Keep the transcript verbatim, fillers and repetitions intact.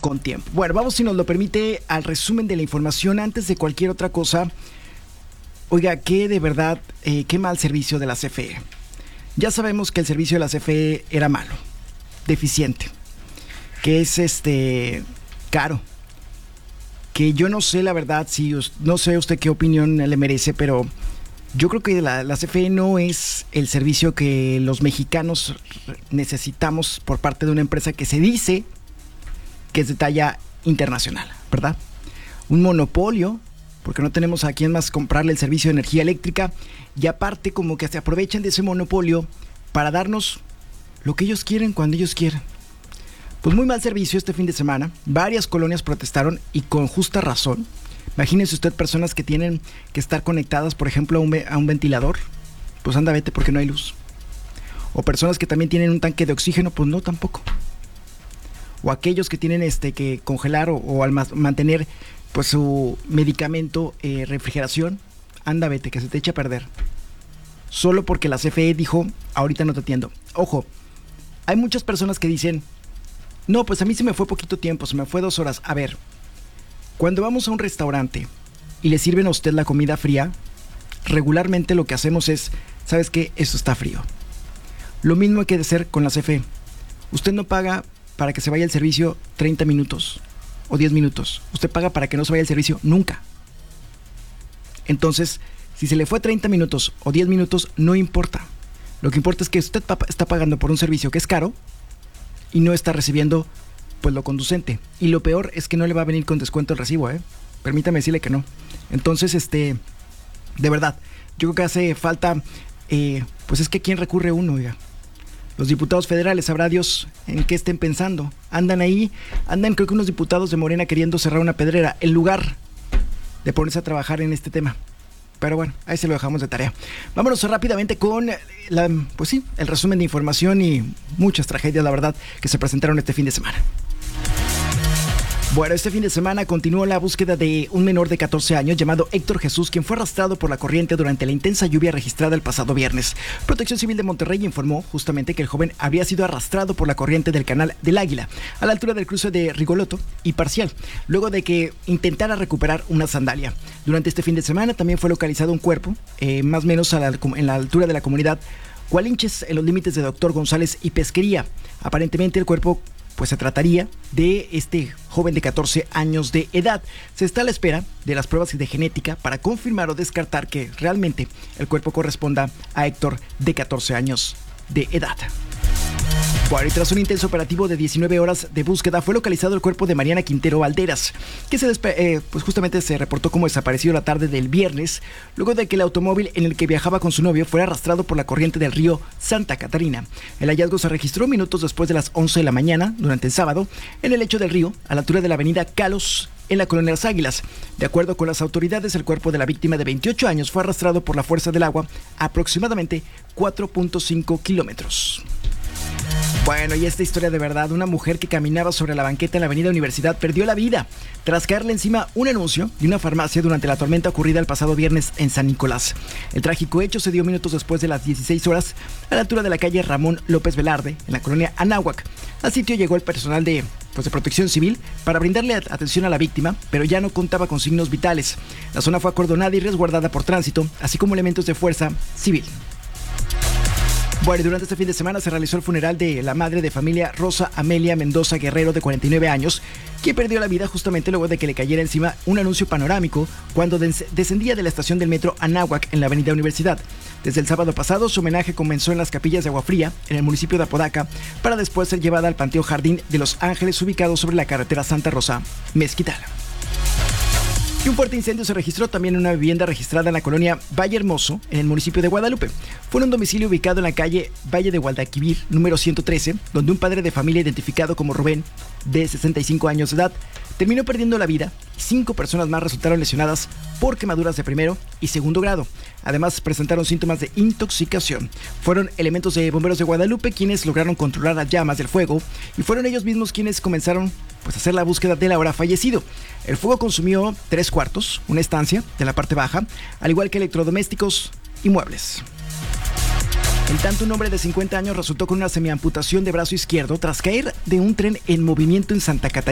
con tiempo. Bueno, vamos, si nos lo permite, al resumen de la información. Antes de cualquier otra cosa, oiga, que de verdad, eh, qué mal servicio de la C F E. Ya sabemos que el servicio de la C F E era malo, deficiente, que es este caro, que yo no sé la verdad, si no sé usted qué opinión le merece, pero yo creo que la, la C F E no es el servicio que los mexicanos necesitamos por parte de una empresa que se dice que es de talla internacional, ¿verdad? Un monopolio, porque no tenemos a quién más comprarle el servicio de energía eléctrica, y aparte como que se aprovechan de ese monopolio para darnos lo que ellos quieren cuando ellos quieren. Pues muy mal servicio este fin de semana. Varias colonias protestaron y con justa razón. Imagínense usted personas que tienen que estar conectadas, por ejemplo, a un, a un ventilador. Pues anda, vete porque no hay luz. O personas que también tienen un tanque de oxígeno, pues no, tampoco. O aquellos que tienen este que congelar o, o almac- mantener pues su medicamento, eh, refrigeración. Anda, vete, que se te echa a perder. Solo porque la C F E dijo, ahorita no te atiendo. Ojo, hay muchas personas que dicen, no, pues a mí se me fue poquito tiempo, se me fue dos horas. A ver, cuando vamos a un restaurante y le sirven a usted la comida fría, regularmente lo que hacemos es, ¿sabes qué? Eso está frío. Lo mismo hay que hacer con la C F E. Usted no paga para que se vaya el servicio treinta minutos o diez minutos. Usted paga para que no se vaya el servicio nunca. Entonces, si se le fue treinta minutos o diez minutos, no importa. Lo que importa es que usted está pagando por un servicio que es caro y no está recibiendo pues lo conducente. Y lo peor es que no le va a venir con descuento el recibo, ¿eh? Permítame decirle que no. Entonces, este, de verdad, yo creo que hace falta, eh, pues es que ¿quién recurre uno, oiga? Los diputados federales, sabrá Dios en qué estén pensando. Andan ahí, andan creo que unos diputados de Morena queriendo cerrar una pedrera, en lugar de ponerse a trabajar en este tema. Pero bueno, ahí se lo dejamos de tarea. Vámonos rápidamente con la, pues sí, el resumen de información y muchas tragedias, la verdad, que se presentaron este fin de semana. Bueno, este fin de semana continuó la búsqueda de un menor de catorce años llamado Héctor Jesús, quien fue arrastrado por la corriente durante la intensa lluvia registrada el pasado viernes. Protección Civil de Monterrey informó justamente que el joven habría sido arrastrado por la corriente del Canal del Águila, a la altura del cruce de Rigoloto y Parcial, luego de que intentara recuperar una sandalia. Durante este fin de semana también fue localizado un cuerpo, eh, más o menos a la, en la altura de la comunidad Cualinches, en los límites de Doctor González y Pesquería. Aparentemente el cuerpo pues se trataría de este joven de catorce años de edad. Se está a la espera de las pruebas de genética para confirmar o descartar que realmente el cuerpo corresponda a Héctor de catorce años de edad. Bueno, y tras un intenso operativo de diecinueve horas de búsqueda, fue localizado el cuerpo de Mariana Quintero Valderas, que se despe- eh, pues justamente se reportó como desaparecido la tarde del viernes, luego de que el automóvil en el que viajaba con su novio fuera arrastrado por la corriente del río Santa Catarina. El hallazgo se registró minutos después de las once de la mañana, durante el sábado, en el lecho del río, a la altura de la avenida Calos, en la colonia Las Águilas. De acuerdo con las autoridades, el cuerpo de la víctima de veintiocho años fue arrastrado por la fuerza del agua a aproximadamente cuatro punto cinco kilómetros. Bueno, y esta historia de verdad, una mujer que caminaba sobre la banqueta en la avenida Universidad perdió la vida tras caerle encima un anuncio de una farmacia durante la tormenta ocurrida el pasado viernes en San Nicolás. El trágico hecho se dio minutos después de las dieciséis horas a la altura de la calle Ramón López Velarde, en la colonia Anáhuac. Al sitio llegó el personal de, pues, de Protección Civil para brindarle atención a la víctima, pero ya no contaba con signos vitales. La zona fue acordonada y resguardada por tránsito, así como elementos de fuerza civil. Bueno, durante este fin de semana se realizó el funeral de la madre de familia Rosa Amelia Mendoza Guerrero, de cuarenta y nueve años, quien perdió la vida justamente luego de que le cayera encima un anuncio panorámico cuando des- descendía de la estación del metro Anáhuac en la avenida Universidad. Desde el sábado pasado, su homenaje comenzó en las capillas de Agua Fría, en el municipio de Apodaca, para después ser llevada al Panteón Jardín de los Ángeles, ubicado sobre la carretera Santa Rosa Mezquital. Y un fuerte incendio se registró también en una vivienda registrada en la colonia Valle Hermoso, en el municipio de Guadalupe. Fue en un domicilio ubicado en la calle Valle de Guadalquivir, número ciento trece, donde un padre de familia identificado como Rubén, de sesenta y cinco años de edad, terminó perdiendo la vida y cinco personas más resultaron lesionadas por quemaduras de primero y segundo grado. Además, presentaron síntomas de intoxicación. Fueron elementos de bomberos de Guadalupe quienes lograron controlar las llamas del fuego y fueron ellos mismos quienes comenzaron pues, a hacer la búsqueda del ahora fallecido. El fuego consumió tres cuartos, una estancia de la parte baja, al igual que electrodomésticos y muebles. En tanto, un hombre de cincuenta años resultó con una semiamputación de brazo izquierdo tras caer de un tren en movimiento en Santa Catarina.